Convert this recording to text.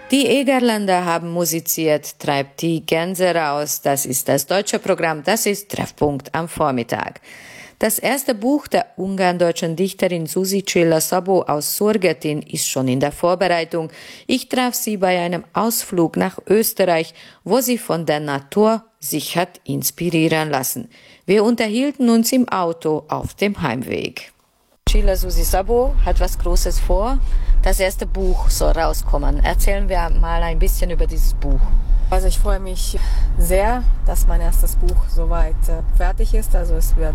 Die Egerländer haben musiziert, treibt die Gänse raus. Das ist das deutsche Programm, das ist Treffpunkt am Vormittag. Das erste Buch der ungarn-deutschen Dichterin Susi Csilla-Szabó aus Szörgetyn ist schon in der Vorbereitung. Ich traf sie bei einem Ausflug nach Österreich, wo sie von der Natur sich hat inspirieren lassen. Wir unterhielten uns im Auto auf dem Heimweg. Csilla Susi-Szabó hat was Großes vor. Das erste Buch soll rauskommen. Erzählen wir mal ein bisschen über dieses Buch. Also ich freue mich sehr, dass mein erstes Buch soweit fertig ist. Also es werden